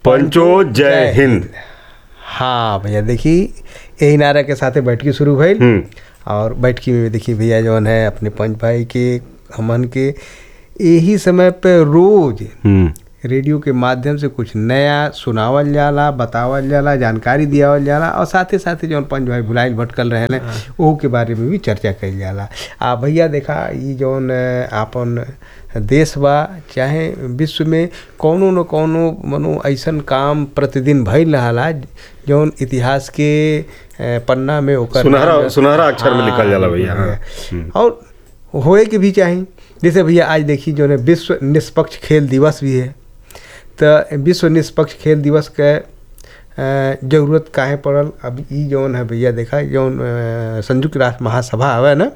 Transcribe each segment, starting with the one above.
पंचो जय हिंद। हाँ भैया देखिए यही नारा के साथ बैठकी शुरू भइल और बैठकी में देखिए भैया जौन है अपने पंच भाई के हमन के यही समय पे रोज रेडियो के माध्यम से कुछ नया सुनावल जाला, बतावल जाला, जानकारी दियावल जाला और साथे साथे जौन पंच भाई भुलाइल भटकल रहे हैं ओह के बारे में भी चर्चा कइल जाला। भैया देखा ये जौन आपन देश बा चाहे विश्व में कौनो न कौनो मनो ऐसन काम प्रतिदिन भइल रहा जौन इतिहास के पन्ना में ओकर सुनहरा अक्षर में लिखल जाला भैया और होए के भी चाहिए। जैसे भैया आज देखिए जो है विश्व निष्पक्ष खेल दिवस भी है, तो विश्व निष्पक्ष खेल दिवस के जरूरत काहे पड़ल। अब ई जौन है भैया देखा जौन संयुक्त राष्ट्र महासभा हवे ना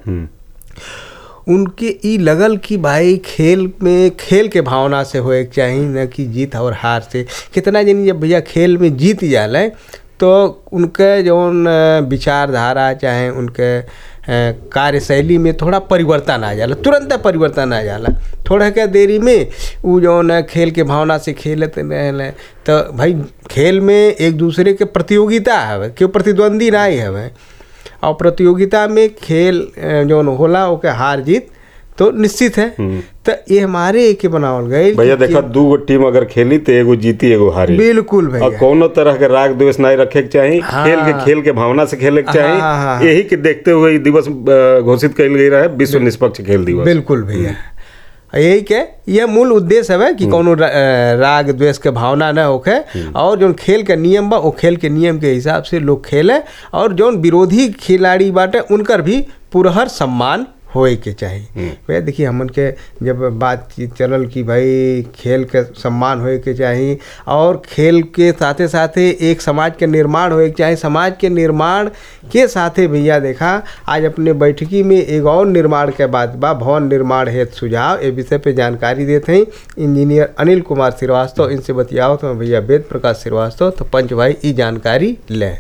उनके ई लगल कि भाई खेल में खेल के भावना से होए के चाहिए न कि जीत और हार से। कितना जन जब भैया खेल में जीत जाले तो उनके जौन विचारधारा चाहे उनके कार्यशैली में थोड़ा परिवर्तन आ जाला, तुरंत परिवर्तन आ जाला। थोड़ा के देरी में वो जौन खेल के भावना से खेलत रहे तो भाई खेल में एक दूसरे के प्रतियोगिता हवे, क्यों प्रतिद्वंदी नहीं हवे और प्रतियोगिता में खेल जौन होला ओके हार जीत तो निश्चित है। तो ये हमारे के बनावल गए भैया देखा दू गो टीम अगर खेली तो एगो जीती एगो हारी। बिल्कुल भैया और कोनो तरह के राग द्वेष नहीं रखे के चाहिए। खेल के भावना से खेले के चाहिए। यही के देखते हुए दिवस घोषित कइल गई रहे विश्व निष्पक्ष खेल दिवस। बिल्कुल भैया यही के यह मूल उद्देश्य है कि कोनो राग द्वेष के भावना न होखे और जो खेल के नियम बा वो खेल के नियम के हिसाब से लोग खेले और जो विरोधी खिलाड़ी बाटे उनकर भी पुरहर सम्मान होए के चाहिए। भैया देखिए हमन के जब बातचीत चलल कि भाई खेल के सम्मान होए के चाहिए और खेल के साथे साथे एक समाज के निर्माण होए के चाहिए। समाज के निर्माण के साथे भैया देखा आज अपने बैठकी में एक और निर्माण के बात बा भवन निर्माण हेतु सुझाव। ये विषय पे जानकारी देते हैं इंजीनियर अनिल कुमार श्रीवास्तव। इनसे बतियाओ तो भैया वेद प्रकाश श्रीवास्तव। तो पंच भाई ये जानकारी लें।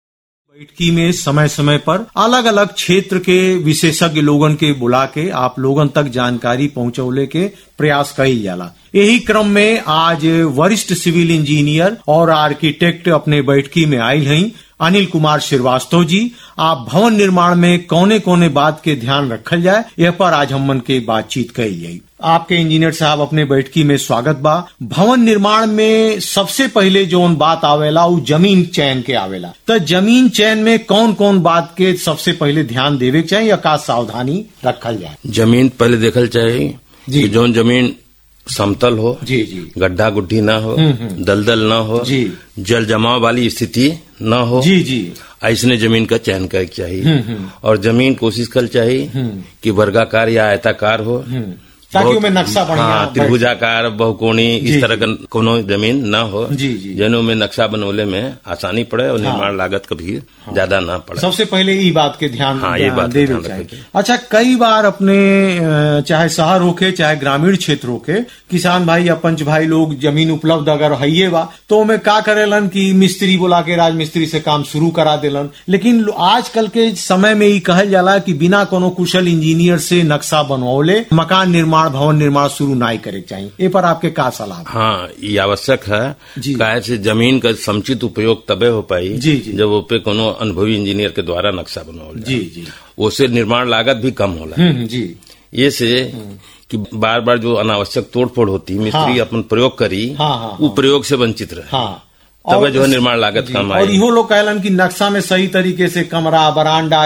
बैठकी में समय समय पर अलग अलग क्षेत्र के विशेषज्ञ लोगन के बुला के आप लोगन तक जानकारी पहुंचौले के प्रयास कइल जाला। यही क्रम में आज वरिष्ठ सिविल इंजीनियर और आर्किटेक्ट अपने बैठकी में आयल हैं अनिल कुमार श्रीवास्तव जी। आप भवन निर्माण में कौने कौने बात के ध्यान रखल जाए यह पर आज हमन के बातचीत कइल जाई। आपके इंजीनियर साहब अपने बैठकी में स्वागत बा। भवन निर्माण में सबसे पहले जोन बात आवेला वो जमीन चयन के आवेला। तो जमीन चयन में कौन कौन बात के सबसे पहले ध्यान देवे के चाहिए या का सावधानी रखल जाए? जमीन पहले देखल चाहिए कि जोन जमीन समतल हो, जी जी, गड्ढा गुड्ढी ना हो, दलदल ना हो, जी, जल जमाव वाली स्थिति ना हो, जी जी, ऐसने जमीन का चयन कर चाहिए। और जमीन कोशिश कर चाहिए कि वर्गाकार या आयताकार हो ताकि उनमें नक्शा बढ़िया त्रिभुजाकार बहुकोणी इस तरह का कोनो जमीन ना हो जिनों में नक्शा बनोले में आसानी पड़े और निर्माण लागत कभी ज्यादा ना पड़े। सबसे पहले ये बात के ध्यान ये बात देवे चाहिए। अच्छा कई बार अपने चाहे शहर होके चाहे ग्रामीण क्षेत्र होके किसान भाई या पंच भाई लोग जमीन उपलब्ध अगर है बा तो में का करेलन कि मिस्त्री बुला के राजमिस्त्री से काम शुरू करा देलन। लेकिन आजकल के समय में ये कहल जाला कि बिना कोनो कुशल इंजीनियर से नक्शा बनवले मकान निर्माण भवन निर्माण शुरू नहीं करे चाहिए। ये पर आपके का सलाह? हाँ ये आवश्यक है काहे से जमीन का समुचित उपयोग तबे हो पाई जब वो पे कोनो अनुभवी इंजीनियर के द्वारा नक्शा बनावल जी जी उससे निर्माण लागत भी कम होला। जी ये से कि बार बार जो अनावश्यक तोड़फोड़ होती मिस्त्री अपन प्रयोग करी वो प्रयोग से वंचित रहे तब जो है निर्माण लागत कम आई। और इहो लोग कहलन कि नक्शा में सही तरीके से कमरा बरांडा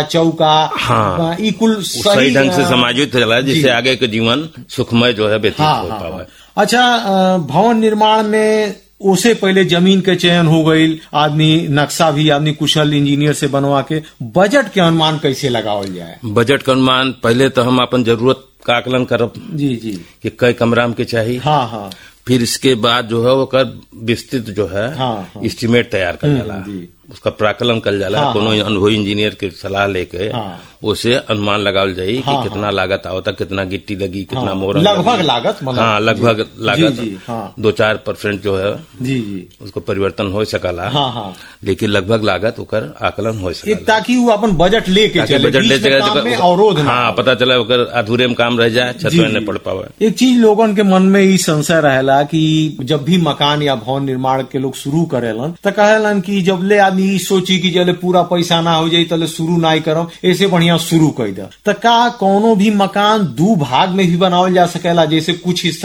चौका कुल सही ढंग से समायोजित चला जिससे आगे के जीवन सुखमय जो है व्यतीत हो पावे। अच्छा भवन निर्माण में उससे पहले जमीन के चयन हो गई, आदमी नक्शा भी आदमी कुशल इंजीनियर से बनवा के बजट के अनुमान कैसे लगावल जाए? बजट का अनुमान पहले तो हम अपन जरूरत का आकलन करब जी जी कि कई कमरा के चाहिए। फिर इसके बाद जो है वो कर विस्तृत जो है एस्टीमेट तैयार कर डाला उसका प्राकलन कल जाला, कोनो अनुभवी इंजीनियर के सलाह लेके उसे अनुमान लगावल जाये कि कितना लागत आवता, कितना गिट्टी लगी, कितना मोहर, लगभग लागत, हाँ लगभग लागत 2-4% जो है उसको परिवर्तन हो सकला, लेकिन लगभग लागत उकर आकलन हो सके, ताकि वो अपन बजट लेके चले, बजट ले चले, अवरोध, हाँ पता चला उकर अधूरे में काम रह जाए, छत में न पड़ पावे। एक चीज लोगन के मन में ये संशय रहेला कि जब भी मकान या भवन निर्माण के लोग शुरू करेलन तो कहेलन कि जब ले आदमी सोची कि जले पूरा पैसा ना हो जाये तले शुरू ना करम, ऐसे बढ़िया शुरू कर दे। तो का कोनो भी मकान 2 भाग में भी बनावल जा सकेला, जैसे कुछ हिस्सा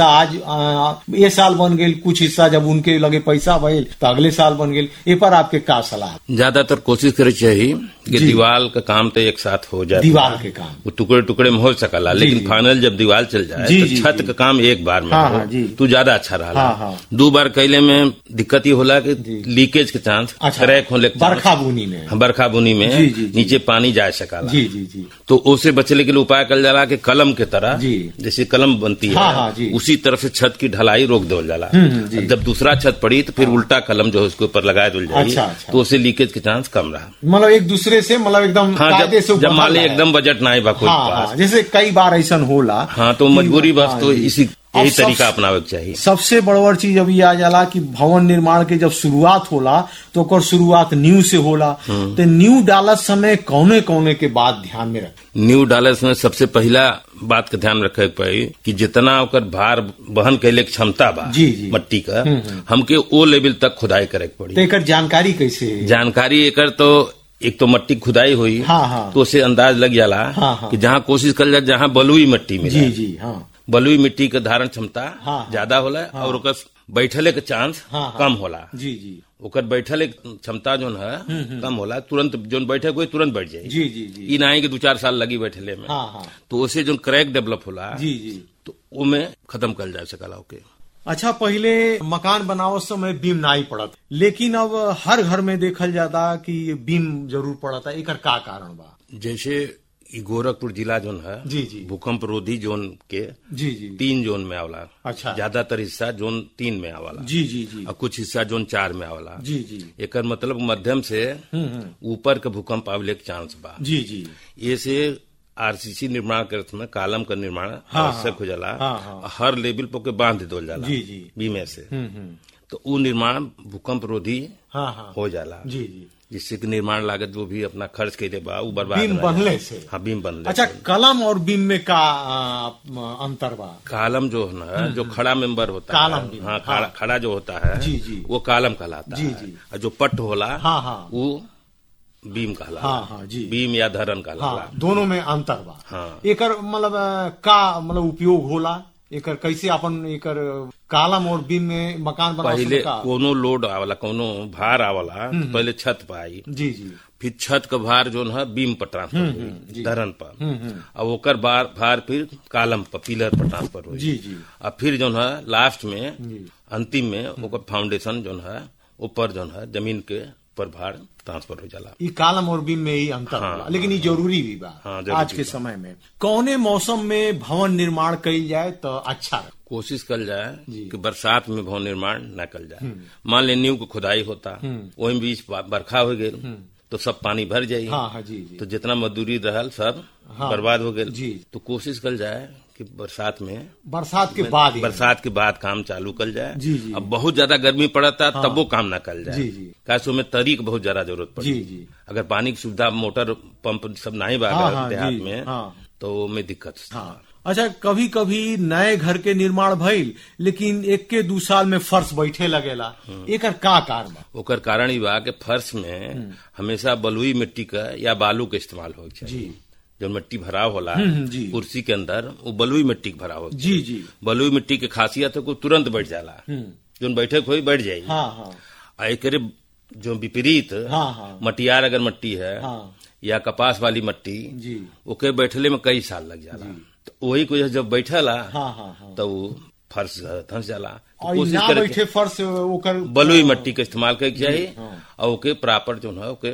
आज ये साल बन गए, कुछ हिस्सा जब उनके लगे पैसा भइल तो अगले साल बन गए, ए पर आपके का सलाह? ज्यादातर कोशिश करे चाहिए कि दीवार का काम तो एक साथ हो जाए, दीवार के काम वो टुकड़े टुकड़े में हो सकला, लेकिन फाइनल जब दीवार चल जाए तो छत का काम एक बार में हो तो ज्यादा अच्छा रहा। 2 बार कैले में दिक्कत ही होला कि लीकेज के चांस, क्रैक होने, बरखा बुनी में नीचे पानी जा सकला, तो उससे बचने के लिए उपाय कर जाला कि कलम के तरह जैसे कलम बनती है उसी तरफ से छत की ढलाई रोक दो जाला। जब दूसरा छत पड़ी तो फिर उल्टा कलम जो है उसके ऊपर लगाए दो जाए, तो उससे लीकेज के चांस कम रहा। मतलब एक दूसरे से मतलब एकदम जब मान एकदम बजट ना है, जैसे कई बार ऐसा होला, हाँ तो मजबूरी बस तो इसी यही तरीका अपनावे चाहिए। सबसे बड़वर चीज अभी आ जाला कि भवन निर्माण के जब शुरुआत होला तो ओकर शुरुआत नींव से होला, तो नींव डालत समय कौने कौने के बात ध्यान में रखे? नींव डालत समय सबसे पहला बात का ध्यान रखे पड़ी कि जितना ओकर भार वहन कैले क्षमता बा मट्टी का, हमके वो लेवल तक खुदाई करे पड़ी। तो एकर जानकारी कैसे? जानकारी एकर तो एक तो मट्टी खुदाई हुई, तो उससे अंदाज लग जाला कि जहाँ कोशिश कर जाए जहाँ बलुई मट्टी में, बलुई मिट्टी के धारण क्षमता ज्यादा होला और ओकर बैठले के चांस कम होला, ओकर बैठले क्षमता जो है कम होला, तुरंत जो बैठे कोई तुरंत बैठ जाये, ई नहीं कि 2-4 साल लगी बैठले में, तो उससे जो क्रैक डेवलप होला तो उमे खत्म कर जा सकला ओके। अच्छा, पहले मकान बनावत समय बीम नहीं पड़त, लेकिन अब हर घर में देखल जाता कि बीम जरूर पड़ता, एकर का कारण बा? जैसे गोरखपुर जिला जोन है भूकंप रोधी जोन के 3 जोन में आवला। अच्छा, ज्यादातर हिस्सा जोन 3 में आवला और कुछ हिस्सा जोन 4 में आवला। एकर मतलब मध्यम से ऊपर के भूकंप आवले के चांस बा। ये से आरसीसी निर्माण के समय कालम का निर्माण आवश्यक हो जाला, हर लेवल पर के बांध दो जाला बीमे से, तो वो निर्माण भूकंप रोधी हो जाला, जिससे कि निर्माण लागत वो भी अपना खर्च के दे बा बर्बाद बीम बनले से। हाँ, बीम बनले। अच्छा, कलम और बीम में का अंतर बा? कालम जो है ना, जो खड़ा मेंबर होता है, हाँ खड़ा जो होता है वो कालम कहलाता है, और जो पट होला वो बीम कहला, बीम या धरन कहला। दोनों में अंतर बा। एकर मतलब का मतलब उपयोग होला, एकर कैसे अपन एकर कालम और बीम में मकान बना? पहले कोनो लोड आवला, कोनो भार आवला, पहले छत पर आई, फिर छत का भार जो है बीम पर ट्रांसफर हुई धरन पर, और ओकर भार फिर कालम पर पिलर पर ट्रांसफर हुई, और फिर जो है लास्ट में अंतिम में ओकर फाउंडेशन जो है ऊपर जो है जमीन के पर भार ट्रांसफर हो जाला। ये कालम और बीम में ही अंतर होला, लेकिन ये जरूरी भी बा। आज के समय में कौने मौसम में भवन निर्माण कइल जाए तो अच्छा? कोशिश कर जाए कि बरसात में भवन निर्माण न कल जाए। मान ले नींव को खुदाई होता, वही बीच बरखा हो गई तो सब पानी भर जाये, तो जितना मजदूरी रहल सब बर्बाद हो गए। तो कोशिश कर जाए कि बरसात के बाद काम चालू कर जाए। अब बहुत ज्यादा गर्मी पड़ता तब वो काम न कर जाए, कैसे में तरी की बहुत ज्यादा जरूरत पड़ी। अगर पानी की सुविधा मोटर पंप सब नहीं बा देहात में तो में दिक्कत। अच्छा, कभी कभी नए घर के निर्माण भइल लेकिन 1-2 साल में फर्श बैठे लगेला, एकर का कारण बा? ओकर कारण ही बा कि फर्श में हमेशा बलुई मिट्टी का या बालू के इस्तेमाल हो चाहिए। जो मिट्टी भराव होला कुर्सी के अंदर वो बलुई मिट्टी के भराव होता है। बलुई मिट्टी की खासियत है को तुरंत बैठ जाला, जो बैठे कोई बैठ जाये। एकरे जो विपरीत मटियार अगर मट्टी है या कपास वाली मट्टी, ओके बैठले में कई साल लग जाला, तो वही को जब बैठला तो वो फर्श धंस जाला। कोशिश करे फर्श ओकर बलुई मिट्टी का इस्तेमाल करे चाहिए और ओके प्रॉपर जो है ओके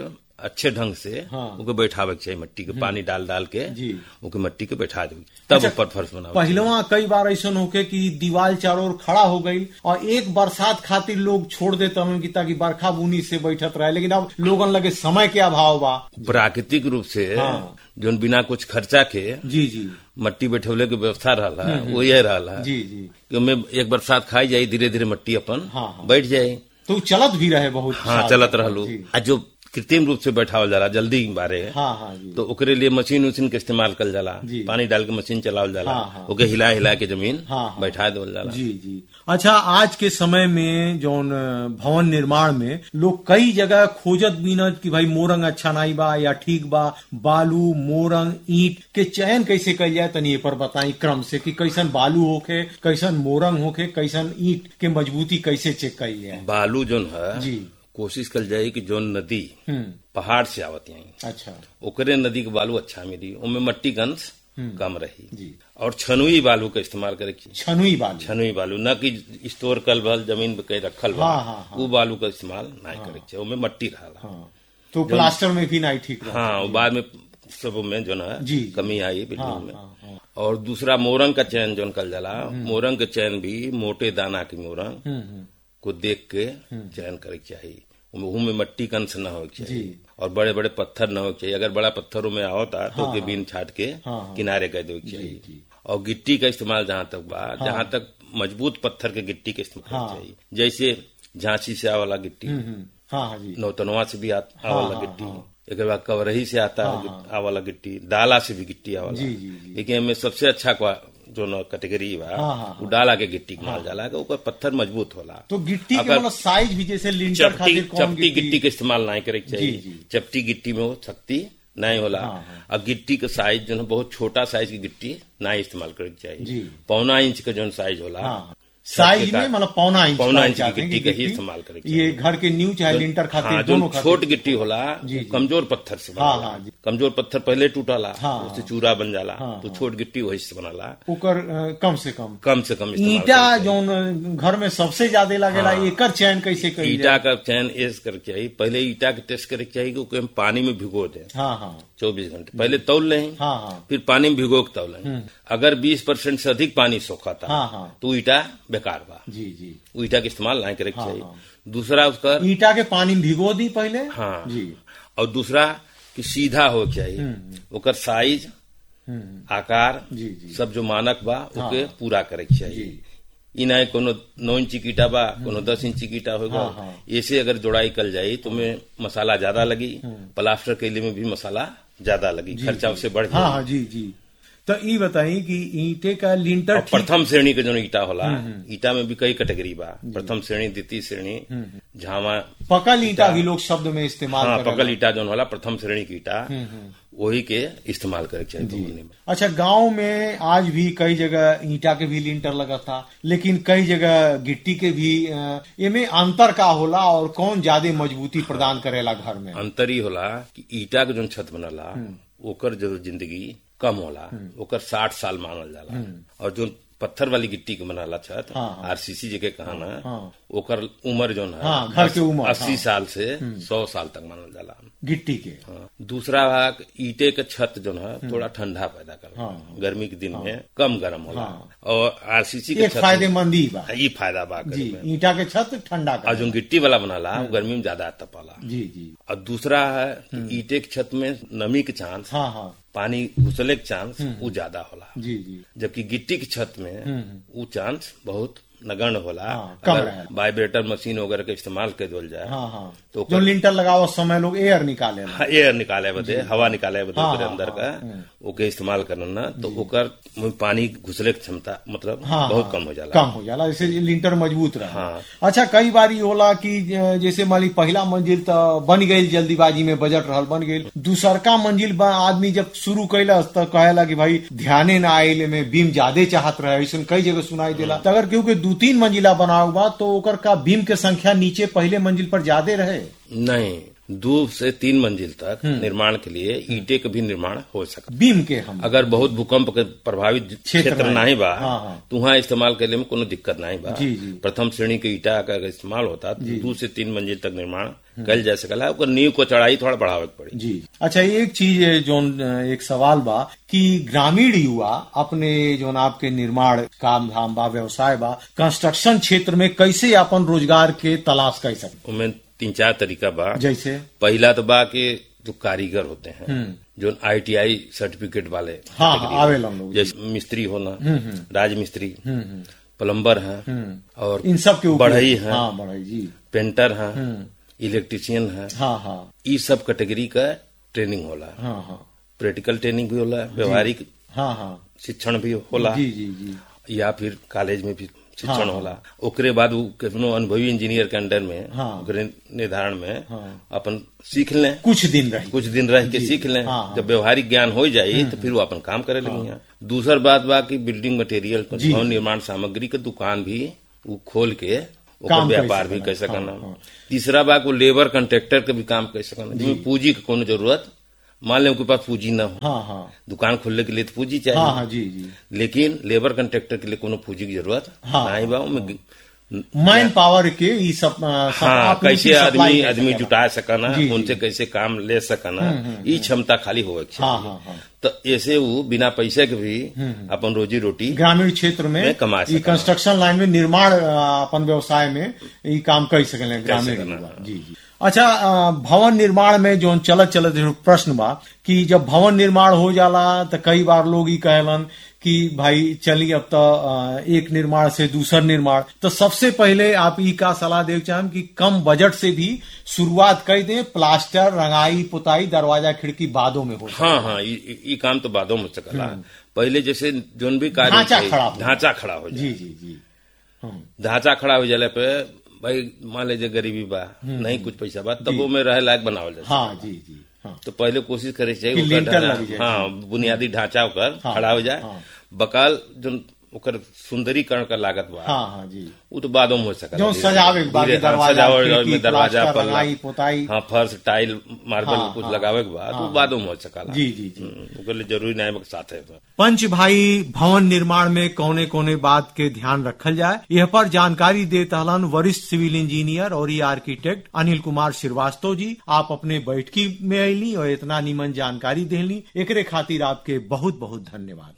अच्छे ढंग से ओके बैठावे के चाहिए, मट्टी के पानी डाल डाल के ओके मट्टी के बैठा दे, तब ऊपर फर्श बनावे। पहलवा कई बार ऐसा होके कि दीवार चारों ओर खड़ा हो गई और एक बरसात खातिर लोग छोड़ देते हैं कि ताकि बरखा बुनी से बैठत रहे, लेकिन अब लोगन लगे समय के अभाव बा। प्राकृतिक रूप से जो बिना कुछ खर्चा के जी मट्टी बैठौले के व्यवस्था रहा वो ये रहा जी कि उनमें एक बरसात खाई जाये, धीरे धीरे मट्टी अपन बैठ जाये, तो चलत भी रहे बहुत। चलत रहलो। जो कृत्रिम रूप से बैठावल जाला जल्दी बारे तो ओकरे लिए मशीन उशीन के इस्तेमाल कल जाला, पानी डाल के मशीन चलावल जाला, ओके हिला हिला के जमीन बैठा देवल जाला। जी। अच्छा, आज के समय में जो भवन निर्माण में लोग कई जगह खोजत बीनत कि भाई मोरंग अच्छा नहीं बा या ठीक बा, बालू मोरंग ईंट के चयन कैसे कल जाए, तनी पर बताई क्रम से कि कैसन बालू होके, कैसन मोरंग होके, कैसन ईंट के मजबूती कैसे चेक कल जाए। बालू जो है जी कोशिश कर जाये कि जो नदी पहाड़ से आवत यही, अच्छा ओकरे नदी के बालू अच्छा मिली, उनमें मट्टी का अंश कम रही जी। और छनुई बालू का इस्तेमाल करे, छनुई बालू न कि स्टोर कल भल जमीन पे रखल वो बालू का इस्तेमाल नहीं करे, उनमें मट्टी रहा। तो प्लास्टर में भी नहीं ठीक रहा। हाँ, बाद में सब में जो है कमी आई बिल्डिंग में। और दूसरा मोरंग का चयन जो कल जाला, मोरंग का चयन भी मोटे दाना की मोरंग को देख के चयन करे चाहिए, में मट्टी का अंश न हो चाहिए और बड़े बड़े पत्थर न हो चाहिए। अगर बड़ा पत्थरों में आवता तो उसके बीन छाट के किनारे कर दे चाहिए। और गिट्टी का इस्तेमाल जहाँ तक मजबूत पत्थर के गिट्टी का इस्तेमाल चाहिए, जैसे झांसी से आवाला गिट्टी, नौतनवा से भी आवाला गिट्टी, एक बाद कवरही से आता है आवाला गिट्टी, डाला से भी गिट्टी आवाला, लेकिन हमें सबसे अच्छा जो कैटेगरी बा वो डाला के गिट्टी माल जाला के ऊपर पत्थर मजबूत होला। तो गिट्टी के मतलब साइज भी जैसे लिंटर खातिर चपटी गिट्टी के इस्तेमाल नहीं करे चाहिए, चपटी गिट्टी में वो शक्ति नहीं होला। और गिट्टी का साइज जो है बहुत छोटा साइज की गिट्टी नहीं इस्तेमाल करे चाहिए, 1.25 इंच का जो साइज होला, साइज में मतलब 1.25 इंच की गिट्टी का ही इस्तेमाल करे। ये घर के न्यू चाहे लिंटर खातिर दोनों खातिर। छोट गिट्टी होला कमजोर पत्थर से बनला, कमजोर पत्थर पहले टूटाला उससे चूरा बन जाला, तो छोट गिट्टी वही से बनाला। ओकर कम से कम ईटा जो घर में सबसे ज्यादा लगेला, एकर चयन कैसे करी? ईटा का चयन ऐसे करके चाहिए, पहले ईटा के टेस्ट करे चाहिए कि हम पानी में भिगो दे 24 घंटे पहले तौल लें, फिर पानी में भिगो के तौल लें। अगर 20% से अधिक पानी सोखा था तो ईटा बेकार बा जी। वो ईटा के इस्तेमाल नहीं करे चाहिए। दूसरा उसका ईटा के पानी में भिगो दी पहले जी। और दूसरा कि सीधा हो चाहिए, ओकर साइज आकार सब जो मानक बा ओके पूरा करे चाहिए। इना कोनो 9 इंची की ईटा बा, कोनो 10 इंची की ईटा होगा, ऐसे अगर जोड़ाई कल जाये तो में मसाला ज्यादा लगी, प्लास्टर के लिए में भी मसाला ज्यादा लगी, खर्चा उससे बढ़ जाए। जी। तो ये बताइए कि ईंटे का लिंटर प्रथम श्रेणी का जो ईटा होला, ईटा में भी कई कैटेगरी बा, प्रथम श्रेणी, द्वितीय श्रेणी, झामा पकल ईटा भी लोग शब्द में इस्तेमाल पकल ईटा जो होला प्रथम श्रेणी की ईटा वही के इस्तेमाल करे चाहिए। अच्छा, गांव में आज भी कई जगह ईंटा के भी लिंटर लगा था, लेकिन कई जगह गिट्टी के भी, इनमें अंतर का होला और कौन ज्यादा मजबूती प्रदान करेला घर में? अंतर ही होला कि ईटा के जो छत बनला ओकर जो जिंदगी कम होला, ओकर 60 साल मानल जाला। और जो पत्थर वाली गिट्टी के बनाला छत आरसीसी जगह कहना ओकर उम्र जो है घर के उम्र 80 साल से 100 साल तक मानल जाला गिट्टी के। दूसरा भाग ईटे के छत जो है थोड़ा ठंडा पैदा कर, गर्मी के दिन में कम गर्म होला। और आरसीसी के छत फायदेमंद ये फायदा बा, ईटा के छत ठंडा, और जो गिट्टी वाला बनाला गर्मी में ज्यादा तपाला जी। और दूसरा है ईटे के छत में नमी के चांस, पानी घुसले के चांस वो ज्यादा होला जी। जबकि गिट्टी की छत में वो चांस बहुत नगण्य होला। अगर वाइब्रेटर मशीन वगैरह का इस्तेमाल कर दिया जाए तो जो लिंटर लगाओ समय लोग एयर निकाले, एयर निकाले बदे, हवा निकाले बदे अंदर का ओके इस्तेमाल करना तो ओकर पानी घुसले की क्षमता मतलब बहुत कम हो जाला, जैसे लिंटर मजबूत रहा। अच्छा, कई बार ये होला कि जैसे मान ली पहला मंजिल तो बन गई, जल्दीबाजी में बजट रहल बन गई, दूसरका मंजिल आदमी जब शुरू कैला तो कहेला कि भाई ध्याने न आये में बीम ज्यादा चाहत रहे, ऐसा कई जगह सुनाई देला। अगर क्योंकि 2-3 मंजिला बनाओ बा तो ओकर का बीम के संख्या नीचे पहले मंजिल पर ज्यादा रहे नहीं, 2 से 3 मंजिल तक निर्माण के लिए ईंटे का भी निर्माण हो सकता। बीम के हम अगर बहुत भूकंप के प्रभावित क्षेत्र नहीं बा तो वहाँ इस्तेमाल करने में कोनो दिक्कत नहीं बा। प्रथम श्रेणी के ईटा का अगर इस्तेमाल होता तो 2 से 3 मंजिल तक निर्माण कल जा सकला। ओकर नींव को चढ़ाई थोड़ा बढ़ावे के पड़ी। जी अच्छा, एक चीज जो एक सवाल बा कि ग्रामीण युवा अपने जो आपके निर्माण काम धाम बा, व्यवसाय बा, कंस्ट्रक्शन क्षेत्र में कैसे अपन रोजगार के तलाश कर सकते? उनमें 3-4 तरीका बा। जैसे पहला तो बा के जो कारीगर होते हैं जो ITI सर्टिफिकेट वाले आवेला लोग, जैसे मिस्त्री होना, राजमिस्त्री, प्लम्बर है और इन सब के बढ़ई है, बढ़ई जी, पेंटर है, इलेक्ट्रिशियन है। ये सब कैटेगरी का ट्रेनिंग होला। प्रैक्टिकल ट्रेनिंग भी होला, व्यवहारिक शिक्षण भी होला, या फिर कॉलेज में भी शिक्षण होला। ओकरे बाद वो कितनो अनुभवी इंजीनियर के अंडर में निर्धारण में अपन सीख लें, कुछ दिन रह के सीख लें। जब व्यवहारिक ज्ञान हो जाये तो फिर वो अपन काम करे लगे। दूसरा बात बा कि बिल्डिंग मटेरियल, भवन निर्माण सामग्री के दुकान भी वो खोल के व्यापार भी कर सकना। तीसरा बात वो लेबर कॉन्ट्रैक्टर के भी काम कर सकना, जिसमें पूंजी की कोनो जरूरत, मान लें उनके पास पूंजी न हो, दुकान खोलने के लिए तो पूंजी चाहिए, लेकिन लेबर कॉन्ट्रैक्टर के लिए कोनो पूंजी की जरूरत नहीं बा। मैन पावर के ये सब कैसे आदमी जुटा सकना, उनसे कैसे काम ले सकना, ये क्षमता खाली हो। तो ऐसे वो बिना पैसे के भी अपन रोजी रोटी ग्रामीण क्षेत्र में कमा सकते। कंस्ट्रक्शन लाइन में निर्माण अपन व्यवसाय में ये काम कर सके ग्रामीण। जी। अच्छा, भवन निर्माण में जो चलत प्रश्न बा कि जब भवन निर्माण हो जाला तो कई बार लोग ये कहलन कि भाई चलिए अब तो एक निर्माण से दूसरा निर्माण, तो सबसे पहले आप ये का सलाह दे चाहें कि कम बजट से भी शुरुआत कर दें, प्लास्टर, रंगाई, पुताई, दरवाजा खिड़की बादों में हो। ये काम तो बादों में सकला। पहले जैसे जोन भी कार्य ढांचा खड़ा हो जाए। जी। ढांचा खड़ा हो जाने पे भाई मान लीजिए गरीबी बा, नहीं कुछ पैसा बा, तब वो में रहे लायक बनावल जाए। तो पहले कोशिश करे चाहिए बुनियादी ढांचा कर खड़ा हो जाए। बकाल जो ओकर सुंदरीकरण का लागत बा वो तो बादों में हो सका, जो सजावे में दरवाजा, पोताई, फर्श, टाइल, मार्बल कुछ लगावे के बाद वो बादों में हो सका। जी। जरूरी नहीं साथ है। पंच भाई, भवन निर्माण में कौने कौने बात के ध्यान रखल जाए, यह पर जानकारी देता हलन वरिष्ठ सिविल इंजीनियर और आर्किटेक्ट अनिल कुमार श्रीवास्तव जी। आप अपने बैठकी में अली और इतना नीमन जानकारी देली, एकरे खातिर आपके बहुत बहुत धन्यवाद।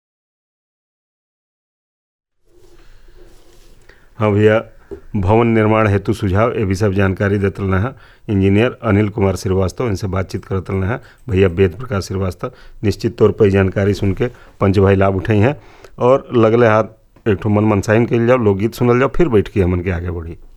हाँ भैया, भवन निर्माण हेतु सुझाव ये भी सब जानकारी देते है इंजीनियर अनिल कुमार श्रीवास्तव। इनसे बातचीत करते है भैया वेद प्रकाश श्रीवास्तव। निश्चित तौर पर जानकारी सुन के पंच भाई लाभ उठाई हैं और लगले हाथ एक ठो मन मनसाइन कल जाओ, लोकगीत सुनल जाओ, फिर बैठ के हमन के आगे बढ़ी।